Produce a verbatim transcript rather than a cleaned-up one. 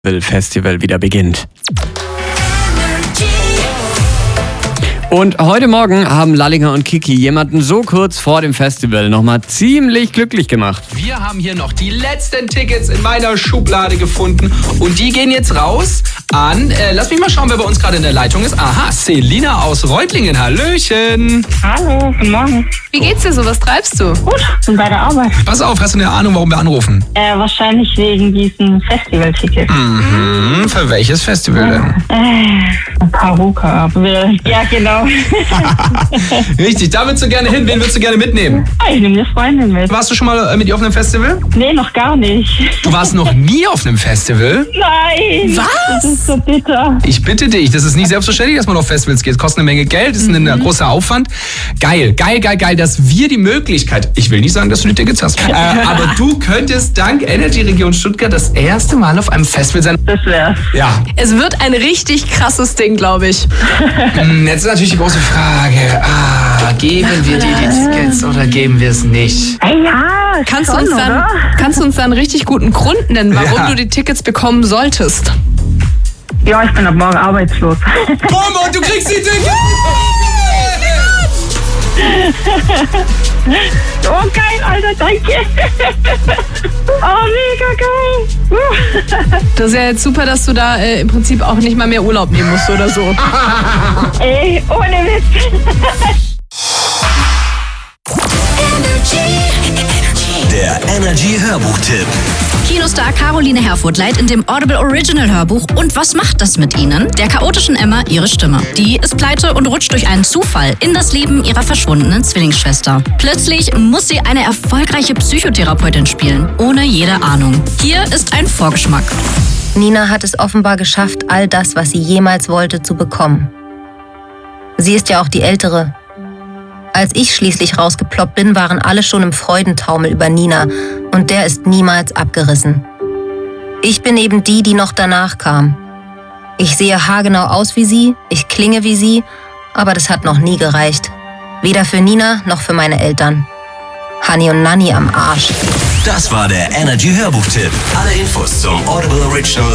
Festival wieder beginnt. Und heute Morgen haben Lallinger und Kiki jemanden so kurz vor dem Festival nochmal ziemlich glücklich gemacht. Wir haben hier noch die letzten Tickets in meiner Schublade gefunden und die gehen jetzt raus an, äh, lass mich mal schauen, wer bei uns gerade in der Leitung ist. Aha, Selina aus Reutlingen, hallöchen. Hallo, guten Morgen. Wie geht's dir so, was treibst du? Gut, bin bei der Arbeit. Pass auf, hast du eine Ahnung, warum wir anrufen? Äh, wahrscheinlich wegen diesem Festivalticket. Mhm, für welches Festival denn? Äh, Paruka. Ja, genau. Richtig, da würdest du gerne hin, wen würdest du gerne mitnehmen? Ah, ich nehme eine Freundin mit. Warst du schon mal mit ihr auf einem Festival? Nee, noch gar nicht. Du warst noch nie auf einem Festival? Nein! Was? Das ist so bitter. Ich bitte dich, das ist nicht selbstverständlich, dass man auf Festivals geht. Es kostet eine Menge Geld, ist ein mhm. großer Aufwand. Geil, geil, geil, geil, dass wir die Möglichkeit, ich will nicht sagen, dass du die Tickets hast, äh, aber du könntest dank Energy Region Stuttgart das erste Mal auf einem Festival sein. Das wär's. Ja. Es wird ein richtig krasses Ding, glaube ich. Jetzt ist natürlich die große Frage, ah, geben wir dir die Tickets oder geben wir es nicht? Hey, ja, Kannst, schon, du uns dann, oder? kannst du uns dann einen richtig guten Grund nennen, warum Ja. du die Tickets bekommen solltest? Ja, ich bin ab morgen arbeitslos. Bombe und du kriegst die Tickets! Oh, geil, Alter, danke. Oh, mega geil. Das ist ja jetzt super, dass du da äh, im Prinzip auch nicht mal mehr Urlaub nehmen musst oder so. Ey, ohne Witz. Der Energy Hörbuchtipp. Kinostar Caroline Herfurth leiht in dem Audible Original Hörbuch Und was macht das mit ihnen? Der chaotischen Emma ihre Stimme. Die ist pleite und rutscht durch einen Zufall in das Leben ihrer verschwundenen Zwillingsschwester. Plötzlich muss sie eine erfolgreiche Psychotherapeutin spielen, ohne jede Ahnung. Hier ist ein Vorgeschmack. Nina hat es offenbar geschafft, all das, was sie jemals wollte, zu bekommen. Sie ist ja auch die Ältere. Als ich schließlich rausgeploppt bin, waren alle schon im Freudentaumel über Nina und der ist niemals abgerissen. Ich bin eben die, die noch danach kam. Ich sehe haargenau aus wie sie, ich klinge wie sie, aber das hat noch nie gereicht. Weder für Nina noch für meine Eltern. Hani und Nanni am Arsch. Das war der Energy Hörbuchtipp. Alle Infos zum Audible Original